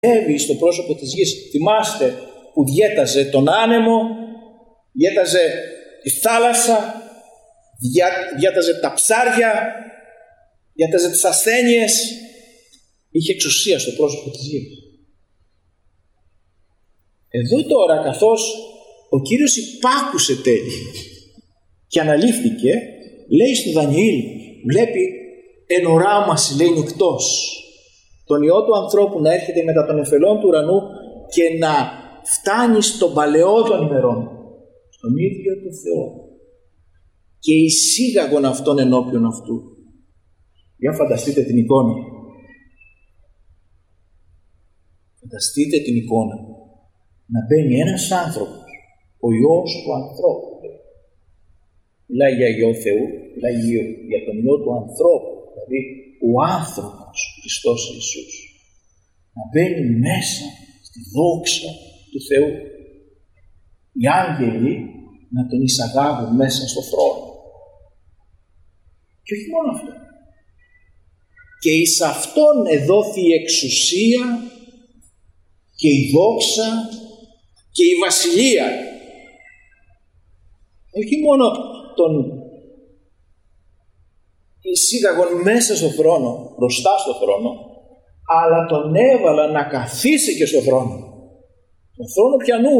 ανέβει στο πρόσωπο της γης. Θυμάστε που διέταζε τον άνεμο, διέταζε τη θάλασσα, διέταζε τα ψάρια, διέταζε τις ασθένειες. Είχε εξουσία στο πρόσωπο της γης. Εδώ τώρα, καθώς ο Κύριος υπάκουσε τέλει και αναλήφθηκε, λέει στο Δανιήλ, βλέπει εν οράμαση, λέει, νυκτός, τον Υιό του ανθρώπου να έρχεται μετά των εφελών του ουρανού και να φτάνει στον παλαιό των ημερών, στον ίδιο τον Θεό, και εισήγαγον αυτόν ενώπιον αυτού. Για φανταστείτε την εικόνα. Φανταστείτε την εικόνα. Να μπαίνει ένας άνθρωπος, ο Υιός του ανθρώπου. Μιλάει για Υιό Θεού, μιλάει για τον Υιό του ανθρώπου, δηλαδή ο άνθρωπος Χριστός Ιησούς. Να μπαίνει μέσα στη δόξα του Θεού. Οι άγγελοι να τον εισαγάγουν μέσα στο θρόνο. Και όχι μόνο αυτό. Και εις αυτόν εδόθη η εξουσία και η δόξα και η βασιλεία. Όχι μόνο τον εισήγαγον μέσα στο θρόνο, μπροστά στο θρόνο, αλλά τον έβαλα να καθίσει και στο θρόνο. Τον θρόνο ποιανού?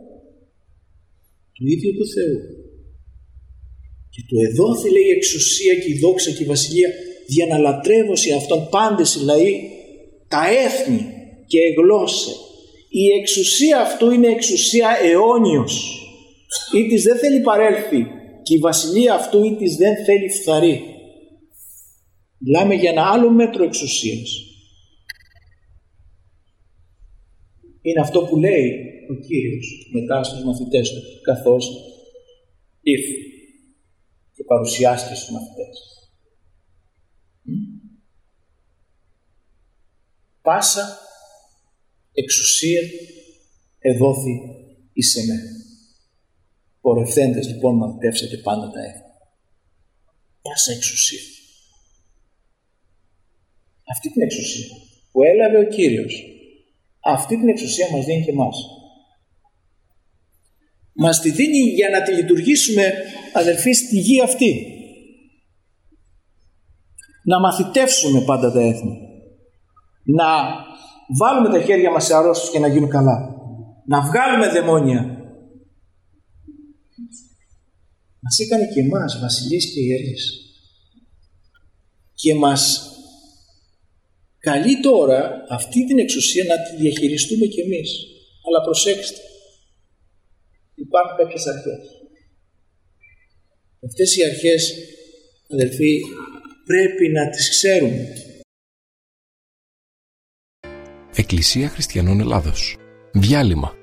Του ίδιου του Θεού. Και του εδόθη, λέει, η εξουσία και η δόξα και η βασιλεία, για να λατρεύωση αυτόν πάντες οι λαοί, τα έθνη και οι γλώσσες. Η εξουσία αυτού είναι εξουσία αιώνιος. Ή της δεν θέλει παρέλθει, και η βασιλεία αυτού ή της δεν θέλει φθαρεί. Μιλάμε για ένα άλλο μέτρο εξουσίας. Είναι αυτό που λέει ο Κύριος μετά στους μαθητές του, καθώς ήρθε και παρουσιάστηκε στους μαθητές. Πάσα εξουσία εδόθη εις εμέ. Πορευθέντες λοιπόν μαθητεύσατε πάντα τα έθνη. Πάσα εξουσία. Αυτή την εξουσία που έλαβε ο Κύριος, αυτή την εξουσία μας δίνει και εμάς. Μας τη δίνει για να τη λειτουργήσουμε, αδελφοί, στη γη αυτή. Να μαθητεύσουμε πάντα τα έθνη. Να βάλουμε τα χέρια μας σε αρρώστιους και να γίνουν καλά. Να βγάλουμε δαιμόνια. Μας έκανε και εμάς βασιλείς και ιερείς. Και μας καλεί τώρα αυτή την εξουσία να τη διαχειριστούμε κι εμείς. Αλλά προσέξτε, υπάρχουν κάποιες αρχές. Αυτές οι αρχές, αδελφοί, πρέπει να τις ξέρουμε. Εκκλησία Χριστιανών Ελλάδος. Διάλειμμα.